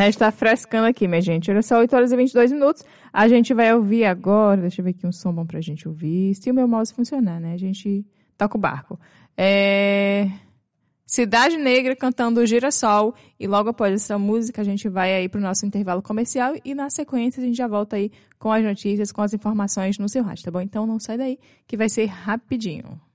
internet tá frescando aqui, minha gente. Olha só, 8h22. A gente vai ouvir agora. Deixa eu ver aqui um som bom pra gente ouvir. Se o meu mouse funcionar, né? A gente toca o barco. Cidade Negra cantando o Girassol. E logo após essa música, a gente vai aí pro nosso intervalo comercial. E na sequência, a gente já volta aí com as notícias, com as informações no seu rádio, tá bom? Então não sai daí, que vai ser rapidinho.